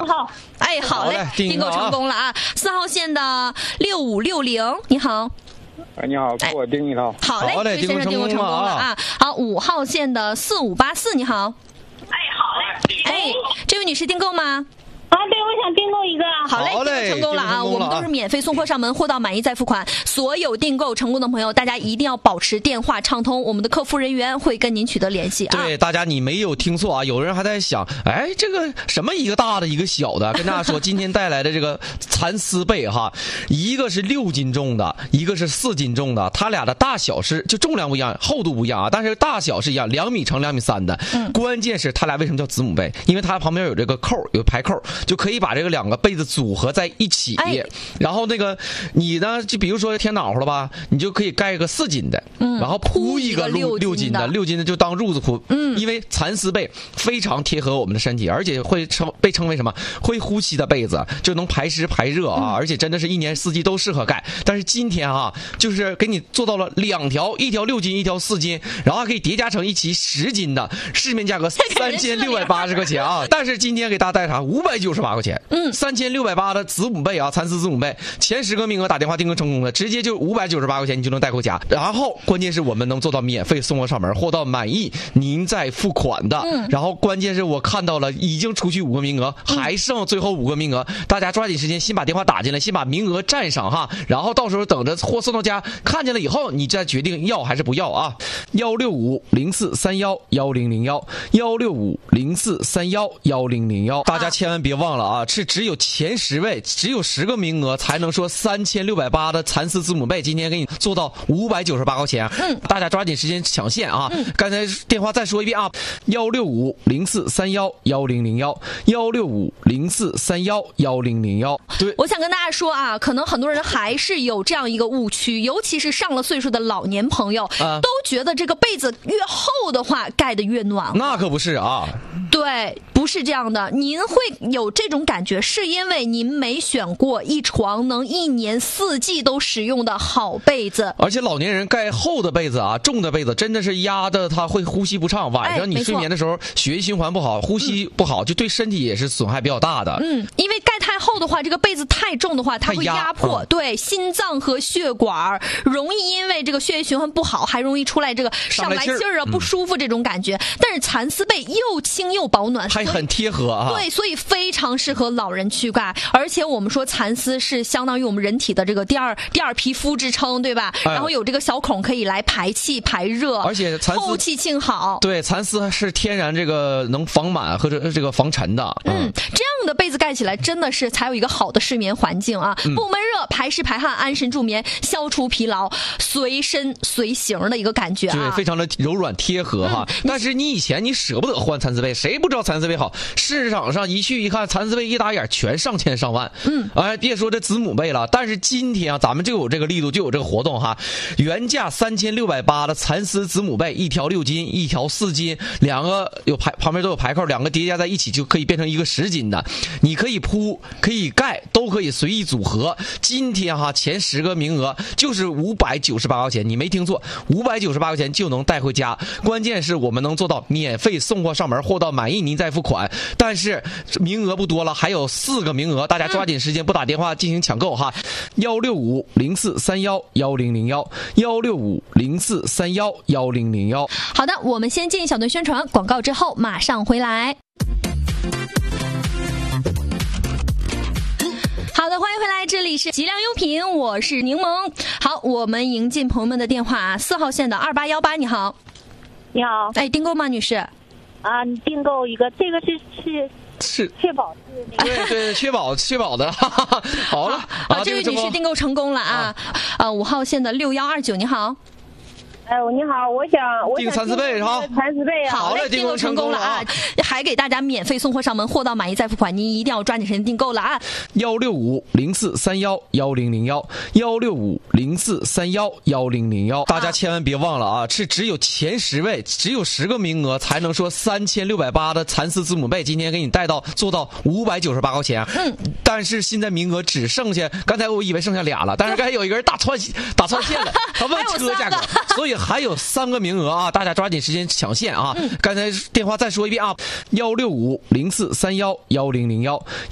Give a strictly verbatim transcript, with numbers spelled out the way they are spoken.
号。 哎，好嘞，订购成功了啊！四号线的六五六零，你好。 哎，你好，给我订一套。 好嘞， 好嘞， 先生订购成功了啊！好，五号线的四五八四，你好。 哎，好嘞。 哎，这位女士订购吗？ 啊，对，我想订购一个。 好嘞， 好嘞， 订购成功了啊！我们都是免费送货上门，货到满意再付款。所有订购成功的朋友，大家一定要保持电话畅通，我们的客服人员会跟您取得联系啊。 对，大家你没有听错啊！有人还在想，哎，这个什么一个大的一个小的，跟大家说，今天带来的这个蚕丝被哈，一个是六斤重的，一个是四斤重的，它俩的大小是就重量不一样，厚度不一样啊，但是大小是一样，两米乘两米三的。嗯，关键是它俩为什么叫子母被？因为它旁边有这个扣，有排扣，就可以把这个两个被子组合在一起。哎、然后那个你呢，就比如说天暖和了吧，你就可以盖一个四斤的，嗯，然后铺一个六六斤的，六斤的就当褥子铺。嗯，因为蚕丝被非常贴合我们的身体，而且会称被称为什么？会呼吸的被子，就能排湿排热啊，嗯、而且真的是一年四季都适合盖。但是今天啊，就是给你做到了两条，一条六斤，一条四斤，然后还可以叠加成一起十斤的，市面价格三千六百八十块钱啊！但是今天给大家带啥？五百九十八块钱，嗯，三千六百八的子母被啊，蚕丝子母被，前十个名额打电话订购成功的，直接就五百九十八块钱你就能带回家。然后关键是我们能做到免费送货上门，货到满意您再付款的。嗯，然后关键是我看到了已经出去五个名额，还剩最后五个名额，大家抓紧时间先把电话打进来，先把名额占上哈，然后到时候等着货送到家，看见了以后你再决定要还是不要啊。幺六五零四三幺幺零零幺幺六五零四三幺幺零零幺，大家千万别忘了啊，是只有前十位，只有十个名额才能说三千六百八的蚕丝子母被，今天给你做到五百九十八块钱。嗯，大家抓紧时间抢线啊！嗯、刚才电话再说一遍啊，幺六五零四三幺幺零零幺幺六五零四三幺幺零零幺。对， 我想跟大家说啊，可能很多人还是有这样一个误区，尤其是上了岁数的老年朋友，啊、都觉得这个被子越厚的话盖得越暖和。 那可不是啊。 对，不是这样的。您会有这种感觉，是因为您没选过一床能一年四季都使用的好被子。 而且老年人盖厚的被子啊，重的被子真的是压的他会呼吸不畅，晚上你睡眠的时候血液循环不好，呼吸不好，就对身体也是损害比较大的。 嗯，因为盖太厚的话，这个被子太重的话，它会压迫，嗯、对心脏和血管，容易因为这个血液循环不好，还容易出来这个上来气儿啊、嗯、不舒服这种感觉。但是蚕丝被又轻又保暖， 还很贴合啊。 对，所以非常适合老人去盖。而且我们说蚕丝是相当于我们人体的这个第二第二皮肤之称，对吧？哎、然后有这个小孔可以来排气排热， 而且蚕丝透气性好。 对，蚕丝是天然这个能防螨和这这个防尘的。 嗯，这样的被子盖起来真的是才有一个好的睡眠环境啊，嗯、不闷热，排湿排汗，安神助眠，消除疲劳，随身随行的一个感觉啊。 对，非常的柔软贴合哈。嗯、但是你以前你舍不得换蚕丝被，谁不知道蚕丝被好？市场上一去一看，蚕丝被一打眼全上千上万。嗯，哎，别说这子母被了，但是今天啊，咱们就有这个力度，就有这个活动哈。原价三千六百八的蚕丝子母被，一条六斤，一条四斤，两个有排旁边都有排扣，两个叠加在一起就可以变成一个十斤的。你可以铺，可以盖，都可以随意组合。今天哈，前十个名额就是五百九十八块钱，你没听错，五百九十八块钱就能带回家。关键是我们能做到免费送货上门，货到满意您再付款。但是名额不多了，还有四个名额，大家抓紧时间，不打电话进行抢购哈。幺六五零四三幺幺零零幺幺六五零四三幺幺零零幺。 好的，我们先进一小段宣传广告，之后马上回来。好的，欢迎回来，这里是吉良优品，我是柠檬。好，我们迎进朋友们的电话啊，四号线的二八幺八，你好。 你好。 哎，订购吗，女士？ 啊，你订购一个，这个是是是确保是那个，对对，确保确保的。哈哈好了， 啊，这位女士订购成功了啊。啊，五号线的六幺二九，你好。 哎，你好，我想我订蚕丝被是吧？ 蚕丝被啊， 好嘞，订购成功了啊！还给大家免费送货上门，货到满意再付款，您一定要抓紧时间订购了啊！ 幺六五零四三幺幺零零幺幺六五零四三幺幺零零幺，大家千万别忘了啊！是只有前十位，只有十个名额才能说三千六百八的蚕丝子母被，今天给你带到做到五百九十八块钱。嗯，但是现在名额只剩下，刚才我以为剩下俩了，但是刚才有一个人打串打串线了，他问车价格，所以还有三个名额啊，大家抓紧时间抢线啊！嗯、刚才电话再说一遍啊，幺六五零四三幺幺零零幺